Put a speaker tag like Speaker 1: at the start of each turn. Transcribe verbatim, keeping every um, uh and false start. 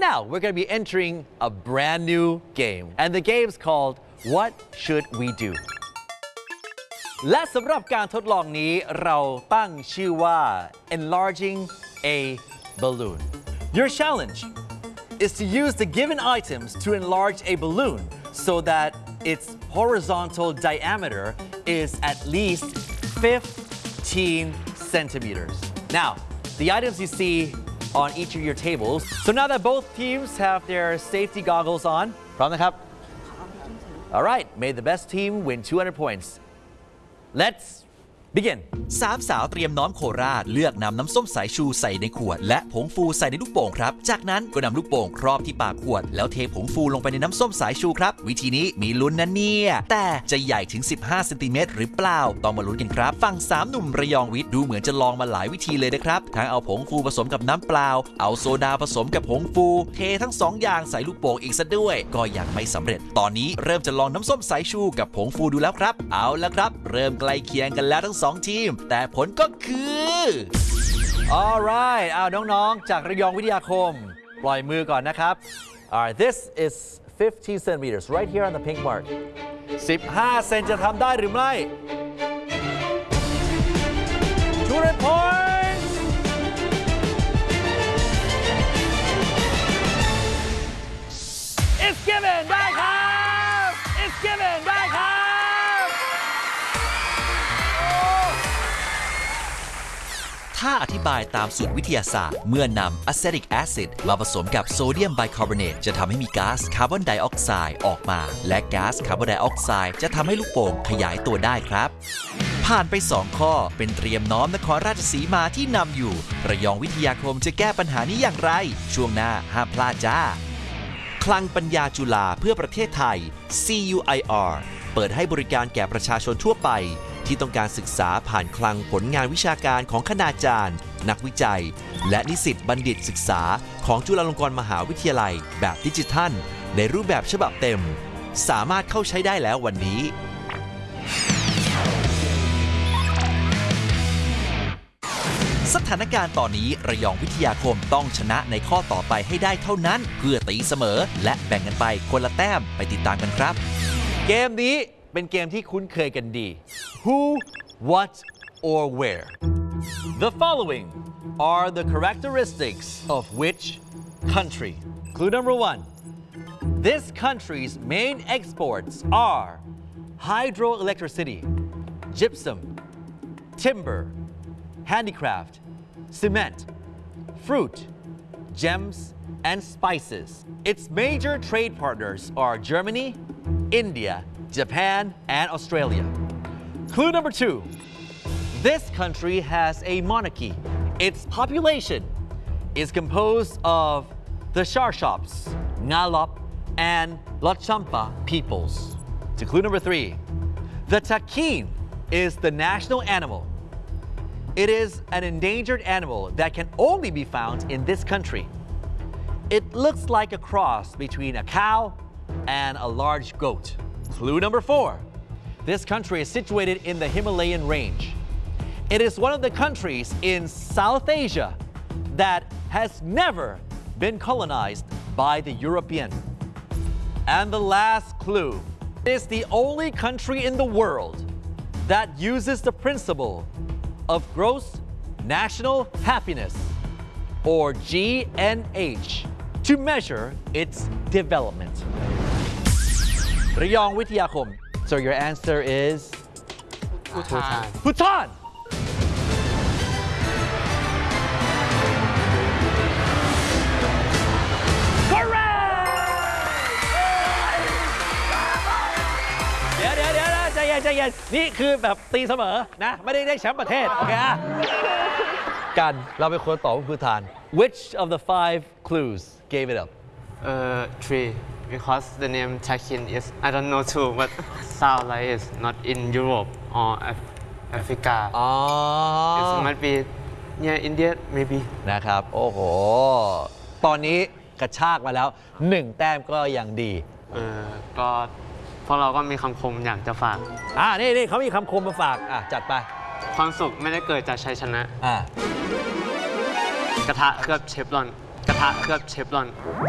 Speaker 1: now we're going to be entering a brand new game and the game is called What Should We Do และสำหรับการทดลองนี้เราตั้งชื่อว่า enlarging a balloon Your challenge is to use the given items to enlarge a balloon so that its horizontal diameter is at least fifteen centimeters. Now, the items you see on each of your tables. So now that both teams have their safety goggles on, พร้อมนะครับ All right, may the best team win two hundred points. Let's begin.
Speaker 2: สามสาวเตรียมน้อมโคราชเลือกนำน้ำส้มสายชูใส่ในขวดและผงฟูใส่ในลูกโป่งครับจากนั้นก็นำลูกโป่งครอบที่ปากขวดแล้วเทผงฟูลงไปในน้ำส้มสายชูครับวิธีนี้มีลุ้นนะเนี่ยแต่จะใหญ่ถึงสิบห้าเซนติเมตรหรือเปล่าต้องมาลุ้นกันครับฝั่งสามหนุ่มระยองวิทย์ดูเหมือนจะลองมาหลายวิธีเลยนะครับทั้งเอาผงฟูผสมกับน้ำเปล่าเอาโซดาผสมกับผงฟูเททั้งสองอย่างใส่ลูกโป่งอีกซะด้วยก็ยังไม่สำเร็จตอนนี้เริ่มจะลองน้ำส้มสายชูกับผงฟูดูแล้วครับเอาละครับเริ่มใกล้เคียงกันแล้วทั้งสองทีมแต่ผลก็คือ
Speaker 1: Alright เอาน้องๆจากระยองวิทยาคมปล่อยมือก่อนนะครับ Alright this is fifteen centimeters right here on the pink mark สิบห้าเซนจะทำได้หรือไม่two hundred points It's given ได้ครับ It's given ได้ครับ
Speaker 2: ถ้าอธิบายตามสูตรวิทยาศาสตร์เมื่อนำอะเซติกแอซิดมาผสมกับโซเดียมไบคาร์บอเนตจะทำให้มีก๊าซคาร์บอนไดออกไซด์ออกมาและก๊าซคาร์บอนไดออกไซด์จะทำให้ลูกโป่งขยายตัวได้ครับผ่านไปสองข้อเป็นเตรียมน้อมนครราชสีมาที่นำอยู่ระยองวิทยาคมจะแก้ปัญหานี้อย่างไรช่วงหน้าห้ามพลาดจ้าคลังปัญญาจุฬาเพื่อประเทศไทย ซี ยู ไอ อาร์ เปิดให้บริการแก่ประชาชนทั่วไปที่ต้องการศึกษาผ่านคลังผลงานวิชาการของคณาจารย์นักวิจัยและนิสิตบัณฑิตศึกษาของจุฬาลงกรณ์มหาวิทยาลัยแบบดิจิทัลในรูปแบบฉบับเต็มสามารถเข้าใช้ได้แล้ววันนี้สถานการณ์ตอนนี้ระยองวิทยาคมต้องชนะในข้อต่อไปให้ได้เท่านั้นเพื่อตีเสมอและแบ่งกันไปคนละแต้มไปติดตามกันครับ
Speaker 1: เกมนี้เป็นเกมที่คุ้นเคยกันดี Who, what, or where The following are the characteristics of which country Clue number one This country's main exports are hydroelectricity gypsum timber handicraft cement fruit gems and spices Its major trade partners are Germany India Japan and Australia. Clue number two. This country has a monarchy. Its population is composed of the Sharshops, Ngalop, and Lhotshampa peoples. To clue number three. The takin is the national animal. It is an endangered animal that can only be found in this country. It looks like a cross between a cow and a large goat. Clue number four. This country is situated in the Himalayan range. It is one of the countries in South Asia that has never been colonized by the European. And the last clue is the only country in the world that uses the principle of gross national happiness or G N H to measure its development. ระยองวิทยาคม So your answer is
Speaker 3: Bhutan
Speaker 1: Bhutan Correct เดี๋ยวเดี๋ยวเดี๋ยวใจเย็นใจเย็นนี่คือแบบตีเสมอนะไม่ได้ได้แชมป์ประเทศโอเคอะกันเราเป็นคนตอบว่าพูทาน Which of the five clues gave it up
Speaker 3: uh three because the name Takin is I don't know too but sound like it's not in Europe or Af Africa
Speaker 1: oh
Speaker 3: it might be near India maybe
Speaker 1: นะครับโอ้โหตอนนี้กระชากมาแล้วหนึ่งแต้มก็ยังดี
Speaker 3: เออก็เพราะเราก็มีคำคมอยากจะฝาก
Speaker 1: อ่านี่นี่เขามีคำคมมาฝากอ่ะจัดไป
Speaker 3: ความสุขไม่ได้เกิดจากชัยชนะ
Speaker 1: อ่าก
Speaker 3: ระทะเคลือบเชฟรอนกระทะเคลือบเชฟรอน